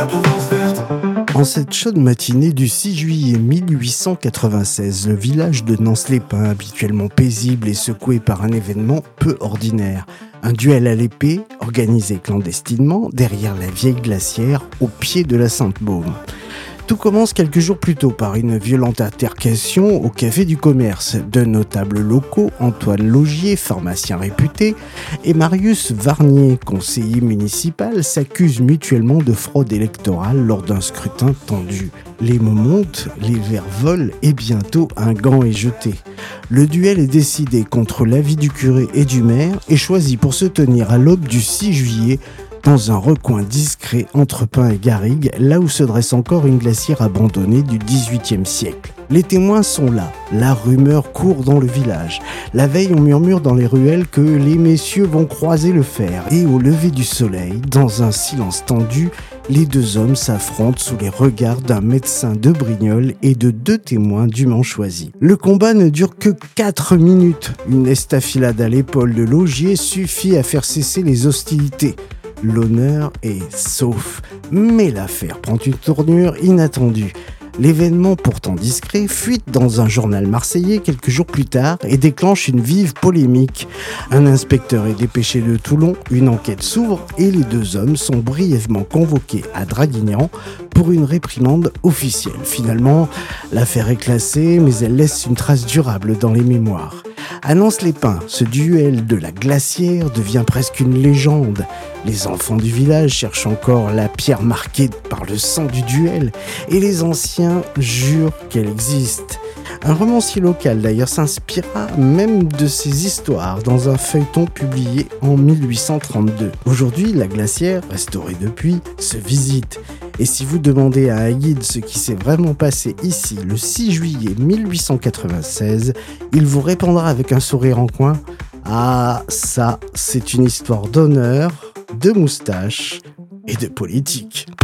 la Provence verte. En cette chaude matinée du 6 juillet 1896, le village de Nance-les-Pins, habituellement paisible et secoué par un événement peu ordinaire. Un duel à l'épée, organisé clandestinement derrière la vieille glacière, au pied de la Sainte-Baume. Tout commence quelques jours plus tôt par une violente altercation au Café du Commerce. Deux notables locaux, Antoine Laugier, pharmacien réputé, et Marius Varnier, conseiller municipal, s'accusent mutuellement de fraude électorale lors d'un scrutin tendu. Les mots montent, les verres volent et bientôt un gant est jeté. Le duel est décidé contre l'avis du curé et du maire et choisi pour se tenir à l'aube du 6 juillet dans un recoin discret entre Pins et Garrigues, là où se dresse encore une glacière abandonnée du XVIIIe siècle. Les témoins sont là, la rumeur court dans le village. La veille, on murmure dans les ruelles que les messieurs vont croiser le fer. Et au lever du soleil, dans un silence tendu, les deux hommes s'affrontent sous les regards d'un médecin de Brignoles et de deux témoins dûment choisis. Le combat ne dure que 4 minutes. Une estafilade à l'épaule de Laugier suffit à faire cesser les hostilités. L'honneur est sauf, mais l'affaire prend une tournure inattendue. L'événement, pourtant discret, fuite dans un journal marseillais quelques jours plus tard et déclenche une vive polémique. Un inspecteur est dépêché de Toulon, une enquête s'ouvre et les deux hommes sont brièvement convoqués à Draguignan pour une réprimande officielle. Finalement, l'affaire est classée, mais elle laisse une trace durable dans les mémoires. À Nance-les-Pins, ce duel de la glacière devient presque une légende. Les enfants du village cherchent encore la pierre marquée par le sang du duel et les anciens jurent qu'elle existe. Un romancier local d'ailleurs s'inspira même de ces histoires dans un feuilleton publié en 1832. Aujourd'hui, la glacière, restaurée depuis, se visite. Et si vous demandez à un guide ce qui s'est vraiment passé ici le 6 juillet 1896, il vous répondra avec un sourire en coin « Ah, ça, c'est une histoire d'honneur, de moustache et de politique ».